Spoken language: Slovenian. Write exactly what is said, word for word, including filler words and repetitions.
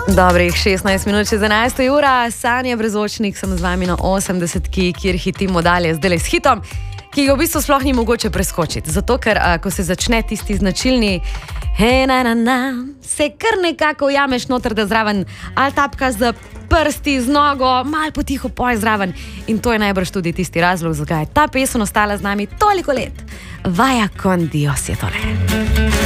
Dobrih šestnajst minut čez enajsto ura, Sanja Brezočnik, sem z vami na osemdesetki, kjer hitimo dalje zdaj s hitom, ki ga v bistvu sploh ni mogoče preskočiti. Zato, ker a, ko se začne tisti značilni he, na, na, na, se kar nekako ujameš noter, da zraven ali tapka z prsti, z nogo, mal potiho poj zraven. In to je najbrž tudi tisti razlog, zakaj je ta pesem ostala z nami toliko let. Vaya con Dios je tole.